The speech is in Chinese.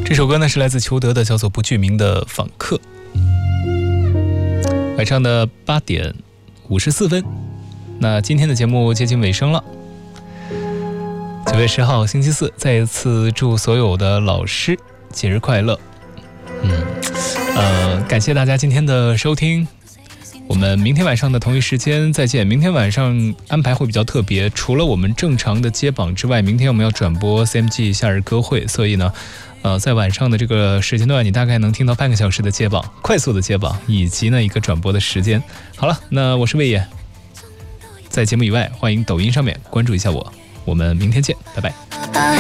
这首歌呢是来自裘德的，叫做《不具名的访客》。晚上的8点54分，那今天的节目接近尾声了。9月10号星期四，再一次祝所有的老师节日快乐。感谢大家今天的收听，我们明天晚上的同一时间再见。明天晚上安排会比较特别，除了我们正常的接榜之外，明天我们要转播 CMG 夏日歌会，所以呢在晚上的这个时间段，你大概能听到半个小时的接榜，快速的接榜，以及呢一个转播的时间。好了，那我是魏野，在节目以外，欢迎抖音上面关注一下我，我们明天见，拜拜。